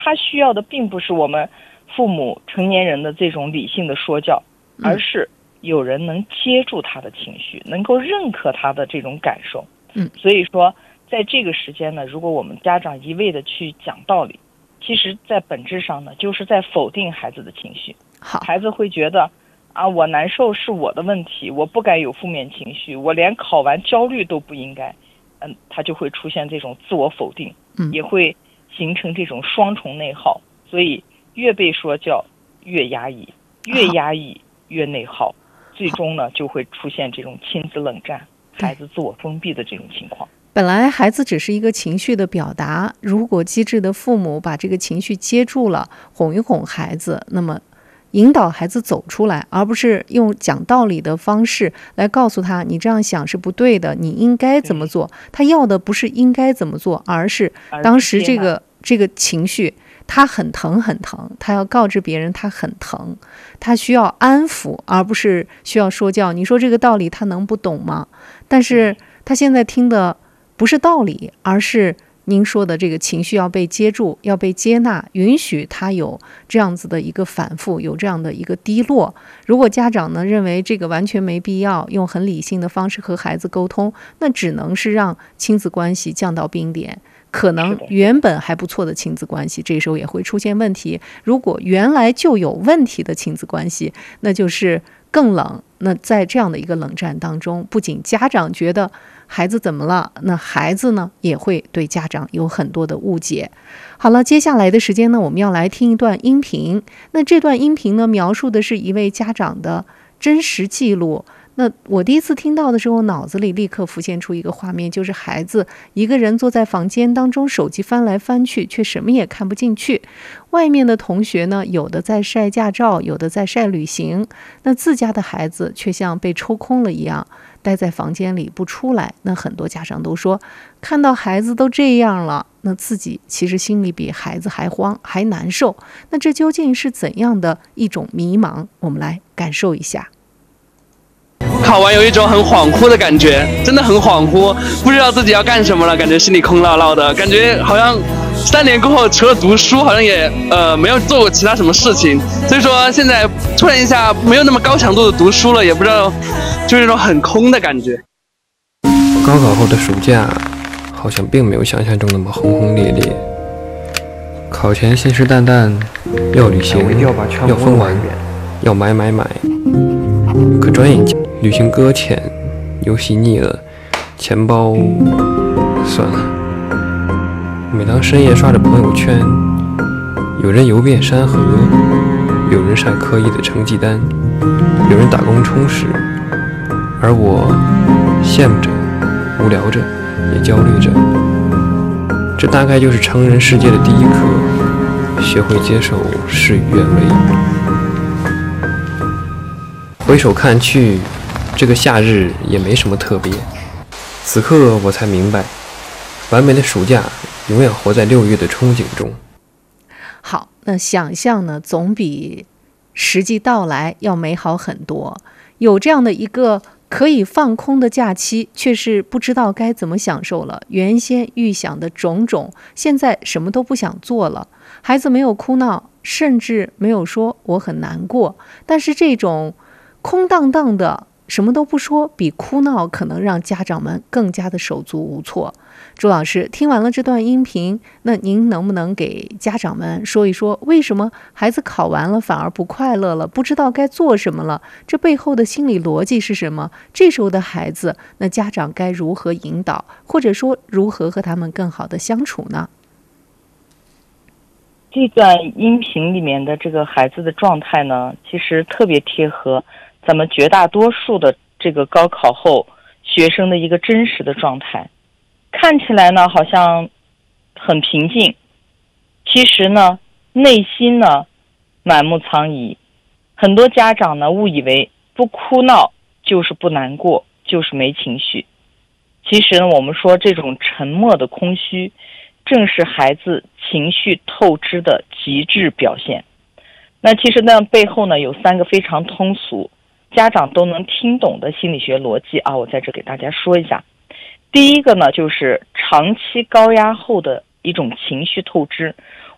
他需要的并不是我们父母成年人的这种理性的说教，而是有人能接住他的情绪，能够认可他的这种感受。所以说在这个时间呢，如果我们家长一味的去讲道理，其实在本质上呢，就是在否定孩子的情绪。孩子会觉得我难受是我的问题，我不该有负面情绪，我连考完焦虑都不应该。他就会出现这种自我否定，也会形成这种双重内耗。所以越被说教越压抑，越压抑越内耗，最终呢就会出现这种亲子冷战，孩子自我封闭的这种情况。 本来孩子只是一个情绪的表达，如果机智的父母把这个情绪接住了，哄一哄孩子，那么引导孩子走出来，而不是用讲道理的方式来告诉他你这样想是不对的，你应该怎么做。他要的不是应该怎么做，而是当时这个情绪他很疼很疼，他要告知别人他很疼，他需要安抚，而不是需要说教。你说这个道理他能不懂吗？但是他现在听的不是道理，而是您说的这个情绪要被接住，要被接纳，允许他有这样子的一个反复，有这样的一个低落。如果家长呢认为这个完全没必要，用很理性的方式和孩子沟通，那只能是让亲子关系降到冰点。可能原本还不错的亲子关系，这时候也会出现问题。如果原来就有问题的亲子关系，那就是更冷。那在这样的一个冷战当中，不仅家长觉得孩子怎么了，那孩子呢也会对家长有很多的误解。好了，接下来的时间呢，我们要来听一段音频。那这段音频呢，描述的是一位家长的真实记录。那我第一次听到的时候，脑子里立刻浮现出一个画面，就是孩子一个人坐在房间当中，手机翻来翻去，却什么也看不进去。外面的同学呢，有的在晒驾照，有的在晒旅行，那自家的孩子却像被抽空了一样，待在房间里不出来。那很多家长都说，看到孩子都这样了，那自己其实心里比孩子还慌还难受。那这究竟是怎样的一种迷茫？我们来感受一下。 考完有一种很恍惚的感觉，真的很恍惚，不知道自己要干什么了，感觉心里空落落的，感觉好像3年过后除了读书好像也没有做过其他什么事情，所以说现在突然一下没有那么高强度的读书了，也不知道，就是那种很空的感觉。 高考后的暑假好像并没有想象中那么轰轰烈烈，考前信誓旦旦要旅行，要疯玩，要买，可转眼间旅行搁浅，游戏腻了，钱包算了。每当深夜刷着朋友圈，有人游遍山河，有人晒科一的成绩单，有人打工充实，而我羡慕着，无聊着，也焦虑着。这大概就是成人世界的第一课，学会接受事与愿违。回首看去，这个夏日也没什么特别。此刻我才明白，完美的暑假永远活在6月的憧憬中。 好，那想象呢，总比实际到来要美好很多。有这样的一个可以放空的假期，却是不知道该怎么享受了。原先预想的种种，现在什么都不想做了。孩子没有哭闹，甚至没有说我很难过，但是这种空荡荡的什么都不说，比哭闹可能让家长们更加的手足无措。朱老师，听完了这段音频，那您能不能给家长们说一说，为什么孩子考完了反而不快乐了，不知道该做什么了？这背后的心理逻辑是什么？这时候的孩子，那家长该如何引导，或者说如何和他们更好的相处呢？ 这段音频里面的这个孩子的状态呢，其实特别贴合咱们绝大多数的这个高考后学生的一个真实的状态。看起来呢好像很平静，其实呢内心呢满目疮痍。很多家长呢误以为不哭闹就是不难过，就是没情绪。其实呢我们说这种沉默的空虚，正是孩子情绪透支的极致表现。那其实呢背后呢有3个非常通俗，家长都能听懂的心理学逻辑啊，我在这给大家说一下。第一个呢，就是长期高压后的一种情绪透支。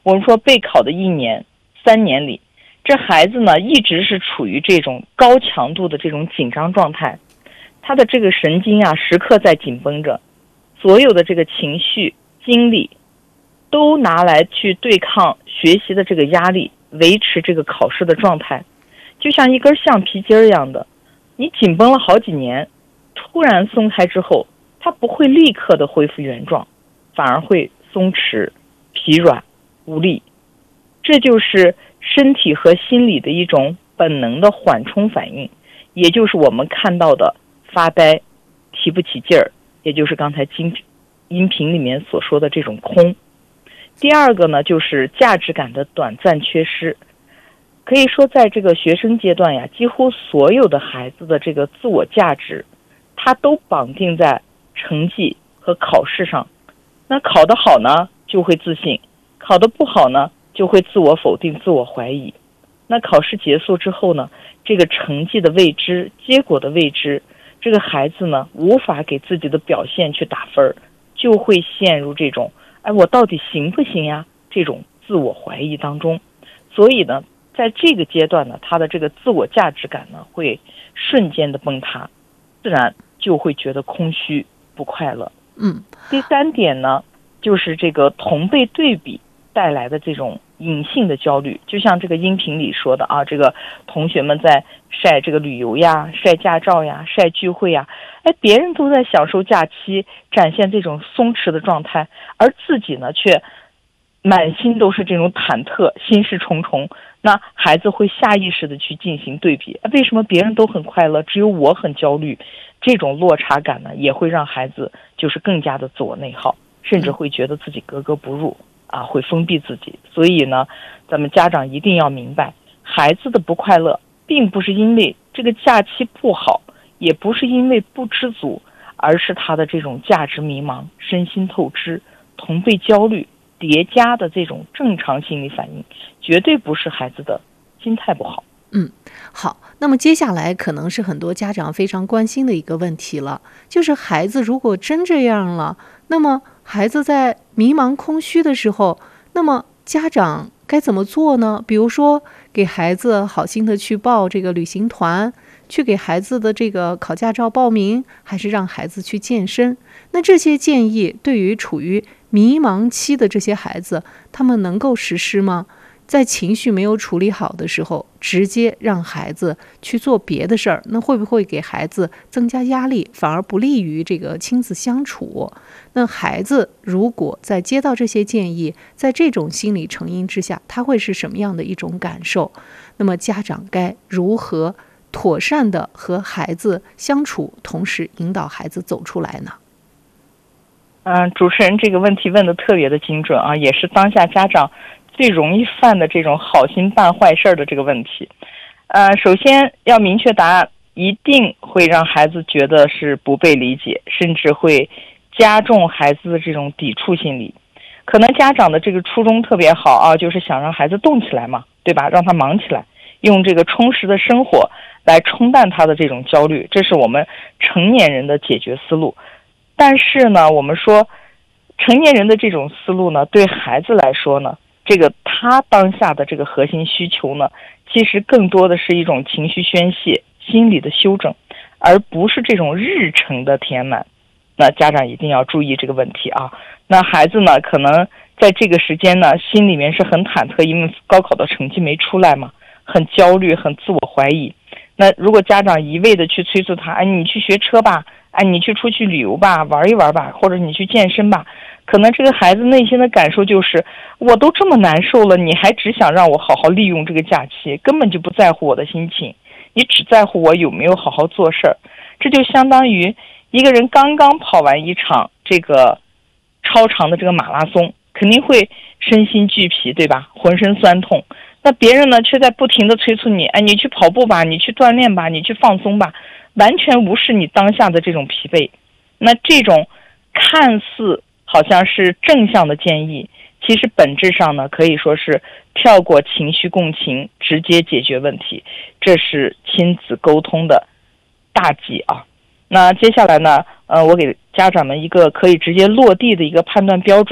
我们说备考的1年、3年里，这孩子呢一直是处于这种高强度的这种紧张状态，他的这个神经啊时刻在紧绷着，所有的这个情绪、精力都拿来去对抗学习的这个压力，维持这个考试的状态，就像一根橡皮筋一样的，你紧绷了好几年，突然松开之后，它不会立刻的恢复原状，反而会松弛、疲软、无力。这就是身体和心理的一种本能的缓冲反应，也就是我们看到的发呆、提不起劲儿，也就是刚才音频里面所说的这种空。第二个呢，就是价值感的短暂缺失。可以说在这个学生阶段呀，几乎所有的孩子的这个自我价值，它都绑定在成绩和考试上。那考得好呢，就会自信；考得不好呢，就会自我否定、自我怀疑。那考试结束之后呢，这个成绩的未知、结果的未知，这个孩子呢，无法给自己的表现去打分，就会陷入这种我到底行不行呀？这种自我怀疑当中。所以呢，在这个阶段呢，他的这个自我价值感呢，会瞬间的崩塌，自然就会觉得空虚、不快乐。第3点呢，就是这个同辈对比带来的这种隐性的焦虑，就像这个音频里说的啊，这个同学们在晒这个旅游呀、晒驾照呀、晒聚会呀，别人都在享受假期，展现这种松弛的状态，而自己呢却满心都是这种忐忑、心事重重。那孩子会下意识的去进行对比，为什么别人都很快乐，只有我很焦虑？这种落差感呢，也会让孩子就是更加的自我内耗，甚至会觉得自己格格不入会封闭自己。所以呢，咱们家长一定要明白，孩子的不快乐并不是因为这个假期不好，也不是因为不知足，而是他的这种价值迷茫、身心透支、同辈焦虑叠加的这种正常心理反应，绝对不是孩子的心态不好。 好，那么接下来可能是很多家长非常关心的一个问题了，就是孩子如果真这样了，那么孩子在迷茫空虚的时候，那么家长该怎么做呢？比如说给孩子好心的去报这个旅行团，去给孩子的这个考驾照报名，还是让孩子去健身？那这些建议对于处于迷茫期的这些孩子，他们能够实施吗？在情绪没有处理好的时候，直接让孩子去做别的事儿，那会不会给孩子增加压力，反而不利于这个亲子相处？那孩子如果在接到这些建议，在这种心理成因之下，他会是什么样的一种感受？那么家长该如何妥善的和孩子相处，同时引导孩子走出来呢？ 主持人这个问题问得特别的精准啊，也是当下家长最容易犯的这种好心办坏事的这个问题。首先要明确答案，一定会让孩子觉得是不被理解，甚至会加重孩子的这种抵触心理。可能家长的这个初衷特别好啊，就是想让孩子动起来嘛，对吧？让他忙起来，用这个充实的生活来冲淡他的这种焦虑，这是我们成年人的解决思路。但是呢，我们说成年人的这种思路呢，对孩子来说呢，这个他当下的这个核心需求呢，其实更多的是一种情绪宣泄、心理的修整，而不是这种日程的填满。那家长一定要注意这个问题啊。那孩子呢，可能在这个时间呢，心里面是很忐忑，因为高考的成绩没出来嘛，很焦虑，很自我怀疑。那如果家长一味的去催促他，你去学车吧，你去出去旅游吧，玩一玩吧，或者你去健身吧，可能这个孩子内心的感受就是，我都这么难受了，你还只想让我好好利用这个假期，根本就不在乎我的心情，你只在乎我有没有好好做事儿。这就相当于一个人刚刚跑完一场这个超长的这个马拉松，肯定会身心俱疲，对吧？浑身酸痛。那别人呢，却在不停的催促你，你去跑步吧，你去锻炼吧，你去放松吧，完全无视你当下的这种疲惫。那这种看似好像是正向的建议，其实本质上呢，可以说是跳过情绪共情，直接解决问题。这是亲子沟通的大忌啊。那接下来呢，我给家长们一个可以直接落地的一个判断标准。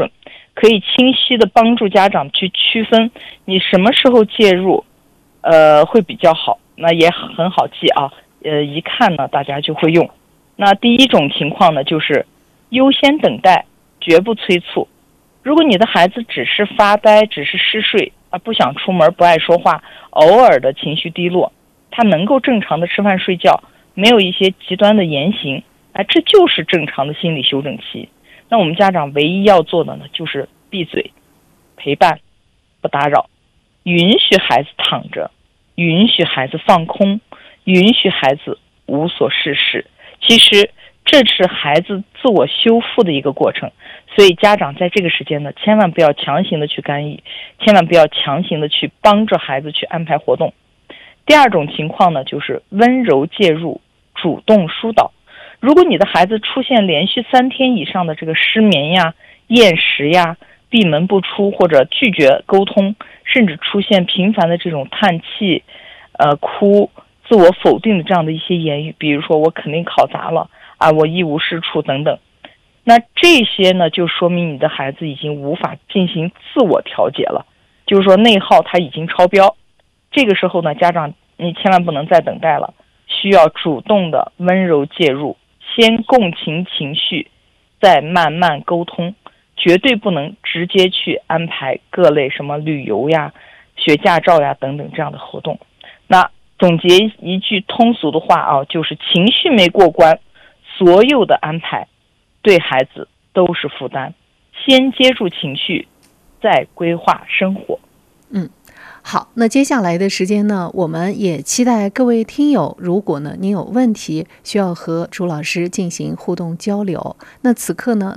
可以清晰的帮助家长去区分你什么时候介入会比较好。那也很好记啊，一看呢大家就会用。那第一种情况呢，就是优先等待，绝不催促。如果你的孩子只是发呆，只是嗜睡不想出门，不爱说话，偶尔的情绪低落，他能够正常的吃饭睡觉，没有一些极端的言行，这就是正常的心理休整期。那我们家长唯一要做的呢，就是闭嘴，陪伴，不打扰，允许孩子躺着，允许孩子放空，允许孩子无所事事。其实这是孩子自我修复的一个过程，所以家长在这个时间呢，千万不要强行的去干预，千万不要强行的去帮着孩子去安排活动。第二种情况呢，就是温柔介入，主动疏导。如果你的孩子出现连续3天以上的这个失眠呀、厌食呀、闭门不出或者拒绝沟通，甚至出现频繁的这种叹气、哭、自我否定的这样的一些言语，比如说我肯定考砸了我一无是处等等，那这些呢就说明你的孩子已经无法进行自我调节了，就是说内耗他已经超标。这个时候呢，家长你千万不能再等待了，需要主动的温柔介入，先共情情绪，再慢慢沟通，绝对不能直接去安排各类什么旅游呀、学驾照呀等等这样的活动。那总结一句通俗的话就是情绪没过关，所有的安排对孩子都是负担。先接住情绪，再规划生活。 好，那接下来的时间呢，我们也期待各位听友，如果呢您有问题需要和朱老师进行互动交流，那此刻呢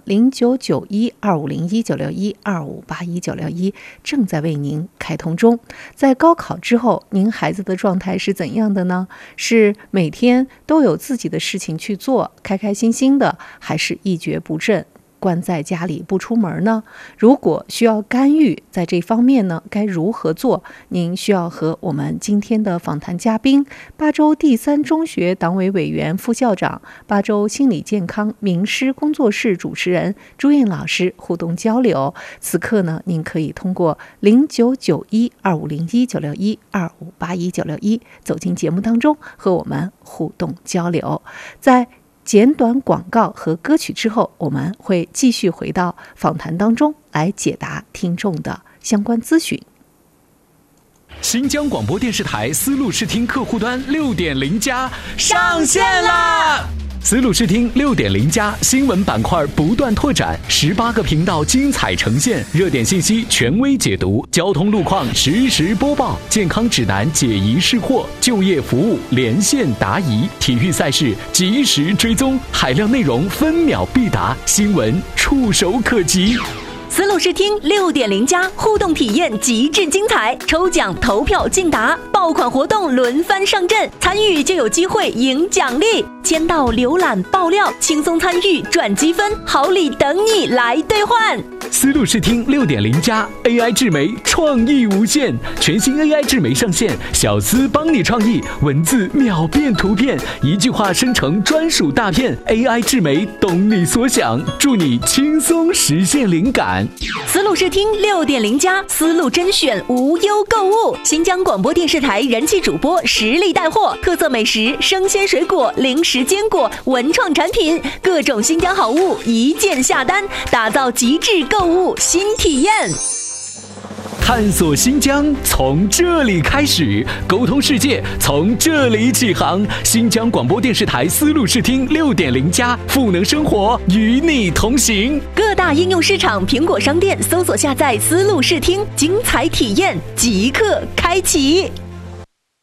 099125019612581961正在为您开通中。在高考之后，您孩子的状态是怎样的呢？是每天都有自己的事情去做，开开心心的，还是一蹶不振，关在家里不出门呢？如果需要干预，在这方面呢该如何做？您需要和我们今天的访谈嘉宾，巴州第3中学党委委员、副校长，巴州心理健康名师工作室主持人朱燕老师互动交流。此刻呢，您可以通过099125019612581961走进节目当中，和我们互动交流。在简短广告和歌曲之后，我们会继续回到访谈当中来解答听众的相关咨询。 新疆广播电视台丝路视听客户端6.0加上线啦！丝路视听6.0加新闻板块不断拓展，18个频道精彩呈现，热点信息权威解读，交通路况实时播报，健康指南解疑释惑，就业服务连线答疑，体育赛事及时追踪，海量内容分秒必达，新闻触手可及。 丝路视听6.0加互动体验极致精彩，抽奖投票竞答，爆款活动轮番上阵，参与就有机会赢奖励，签到、浏览、爆料，轻松参与赚积分，好礼等你来兑换。 丝路视听6.0加 AI 智媒创意无限，全新 AI 智媒上线，小丝帮你创意，文字秒变图片，一句话生成专属大片， AI 智媒懂你所想，助你轻松实现灵感。 丝路视听6.0加丝路甄选无忧购物，新疆广播电视台人气主播实力带货，特色美食、生鲜水果、零食坚果、文创产品，各种新疆好物一键下单，打造极致购物新体验。 探索新疆从这里开始，沟通世界从这里起航。新疆广播电视台丝路视听6.0加赋能生活，与你同行。 各大应用市场、苹果商店搜索下载丝路视听，精彩体验即刻开启。